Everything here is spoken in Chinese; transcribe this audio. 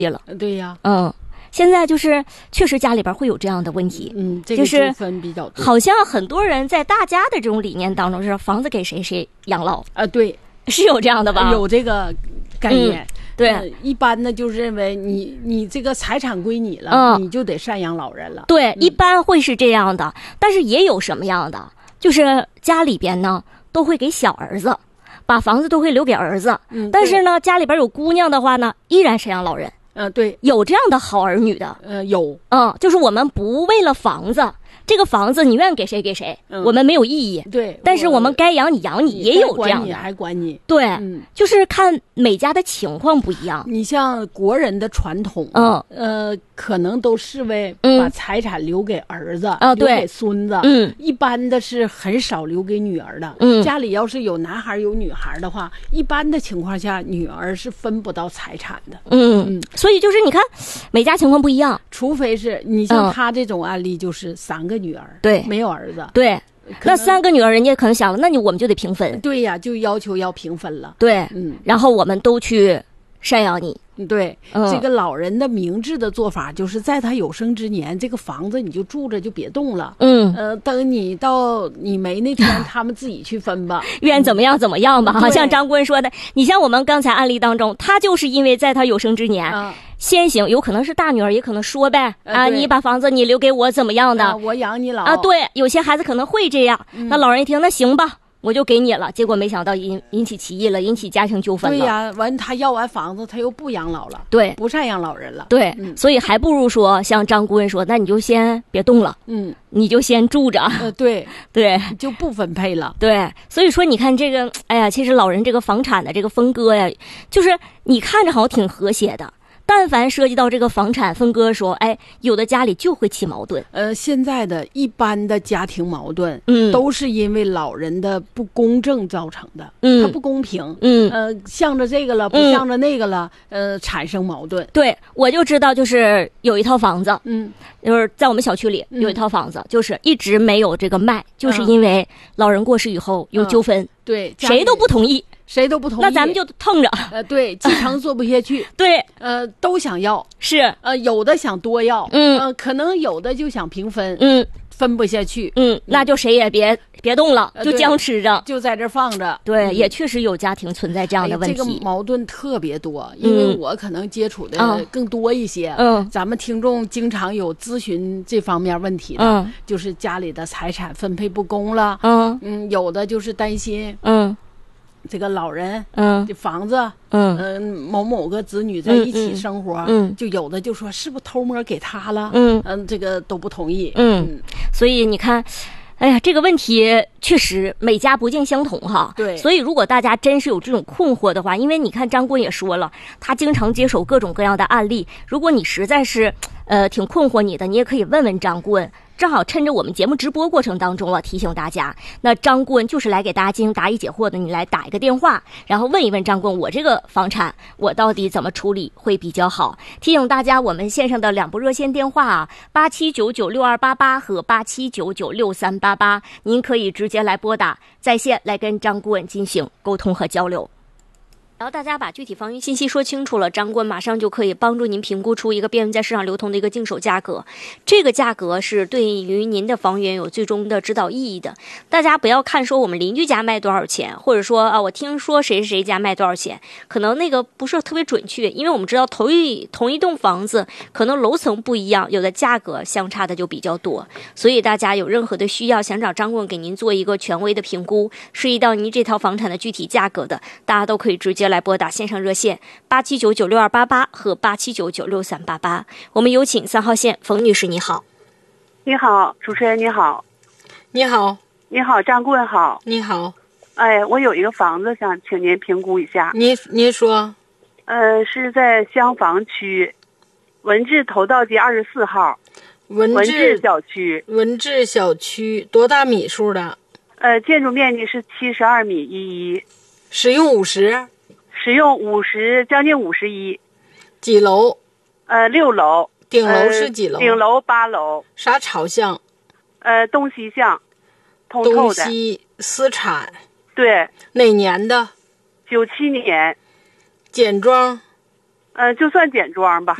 了。 对呀， 现在就是确实家里边会有这样的问题， 这个纠纷比较多， 就是好像很多人在大家的这种理念当中是房子给谁谁养老啊，对， 是有这样的吧？ 有这个概念。 对， 一般的就认为你这个财产归你了，你就得赡养老人了。 对，一般会是这样的，但是也有什么样的，就是家里边呢都会给小儿子，把房子都会留给儿子，但是呢家里边有姑娘的话呢，依然赡养老人。 对， 有这样的好儿女的， 有， 就是我们不为了房子，这个房子你愿给谁给谁，我们没有异议。 对， 但是我们该养你养你，也有这样的， 你还管你。 对，就是看每家的情况不一样。 你像国人的传统，可能都视为把财产留给儿子，留给孙子，一般的是很少留给女儿的。家里要是有男孩有女孩的话，一般的情况下，女儿是分不到财产的。 所以就是你看，每家情况不一样， 除非是你像他这种案例，就是3个女儿， 对， 没有儿子， 对，那3个女儿，人家可能想了，那我们就得平分， 对呀，就要求要平分了， 对，然后我们都去赡养你。 对，这个老人的明智的做法就是在他有生之年，这个房子你就住着，就别动了。等你到你没那天，他们自己去分吧， 愿怎么样怎么样吧。像张坤说的，你像我们刚才案例当中，他就是因为在他有生之年，先行，有可能是大女儿，也可能说呗，你把房子你留给我怎么样的， 我养你老啊。对，有些孩子可能会这样，那老人一听，那行吧。我就给你了，结果没想到引起歧义了，引起家庭纠纷了。 对呀，完他要完房子，他又不养老了， 对， 不赡养老人了。 对，所以还不如说像张顾问说，那你就先别动了，你就先住着。 对，就不分配了。 对，所以说你看这个，哎呀，其实老人这个房产的这个分割呀，就是你看着好像挺和谐的。但凡涉及到这个房产分割说，有的家里就会起矛盾。 现在的一般的家庭矛盾，都是因为老人的不公正造成的，它不公平，向着这个了，不向着那个了，产生矛盾。 对，我就知道，就是有一套房子，就是在我们小区里有一套房子，就是一直没有这个卖，就是因为老人过世以后有纠纷， 对， 谁都不同意。 谁都不同意， 那咱们就腾着。 对，继承做不下去。 对， 都想要， 是， 有的想多要，可能有的就想平分，分不下去， 那就谁也别动了，就僵持着， 就在这放着。 对，也确实有家庭存在这样的问题， 这个矛盾特别多，因为我可能接触的更多一些。咱们听众经常有咨询这方面问题的，就是家里的财产分配不公了，有的就是担心，这个老人，这房子，某某个子女在一起生活，就有的就说是不是偷摸给他了，这个都不同意， 所以你看，哎呀，这个问题确实每家不尽相同哈。 对， 所以如果大家真是有这种困惑的话，因为你看张棍也说了，他经常接手各种各样的案例，如果你实在是挺困惑你的，你也可以问问张棍。正好趁着我们节目直播过程当中提醒大家，那张棍就是来给大家进行答疑解惑的，你来打一个电话，然后问一问张棍，我这个房产我到底怎么处理会比较好。提醒大家，我们线上的2部热线电话87996288和87996388，您可以直接来拨打，在线来跟张棍进行沟通和交流。然后大家把具体房源信息说清楚了，张棍马上就可以帮助您评估出一个便于在市场流通的一个经手价格。这个价格是对于您的房源有最终的指导意义的。大家不要看说我们邻居家卖多少钱，或者说我听说谁谁家卖多少钱，可能那个不是特别准确，因为我们知道同一栋房子可能楼层不一样，有的价格相差的就比较多。所以大家有任何的需要，想找张棍给您做一个权威的评估，涉及到您这套房产的具体价格的，大家都可以直接来拨打线上热线87996288和87996388。我们有请3号线冯女士，你好。 你好，主持人你好。 你好。 你好，张棍好。 你好。 我有一个房子想请您评估一下。 您说。 是在襄房区文治头道街24号文治小区。 文治小区多大米数的？ 建筑面积是72米11， 使用50， 使用50，将近51。 几楼 ？6楼。 顶楼是几楼？ 顶楼8楼。 啥朝向？ 东西向，通透的。 东西私产。 对。 哪年的？ 97年。 简装。 就算简装吧。